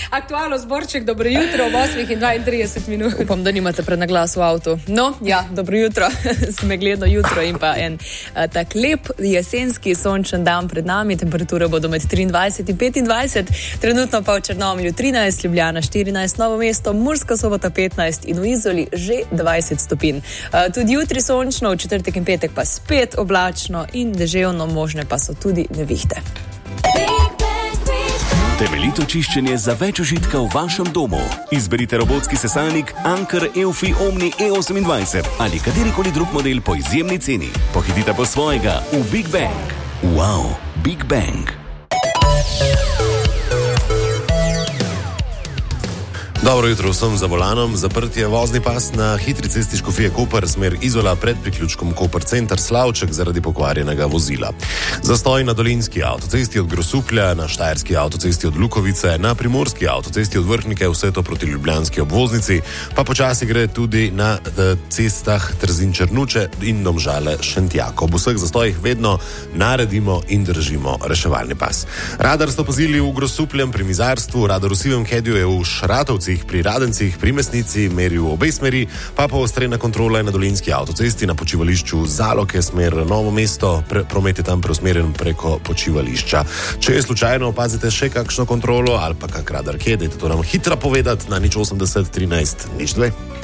Aktualno zborček, dobro jutro, ob 8:32. Upam, da nimate prednaglas v avtu. No, ja, dobro jutro, smegledno jutro in pa en tak lep jesenski sončen dan pred nami. Temperature bodo med 23 in 25, trenutno pa v Črnomlju 13, Ljubljana 14, Novo mesto, Murska Sobota 15 in v Izoli že 20 stopinj. Tudi jutri sončno, v četrtek in petek pa spet oblačno in deževno, možne pa so tudi nevihte. Temeljito čiščenje za več užitka v vašem domu. Izberite robotski sesalnik Anker Eufy Omni E28 ali katerikoli drug model po izjemni ceni. Pohitite po svojega v Big Bang. Wow, Big Bang. Dobro jutro vsem za volanom. Zaprt je vozni pas na hitri cesti Škofije Koper, smer Izola pred priključkom Koper Center Slavček zaradi pokvarjenega vozila. Zastoj na Dolenjski avtocesti od Grosuplja, na Štajerski avtocesti od Lukovice, na Primorski avtocesti od Vrhnike, vse to proti ljubljanski obvoznici, pa počasi gre tudi na cestah Trzin Črnuče in Domžale Šentjak. Ob vseh zastojih vedno naredimo in držimo reševalni pas. Radar sta opazili v Grosupljem pri Mizarstvu, radar v Sivem Kedju je v Šratovcih, pri Radencih, pri Mesnici, meri v obe smeri, pa poostrena kontrola je na Dolenjski avtocesti na počivališču Zaloke, smer Novo mesto, promet je tam preusmerjen preko počivališča. Če slučajno opazite še kakšno kontrolo ali pa kak radar kje, dajte to nam hitro povedati na 080 13 02.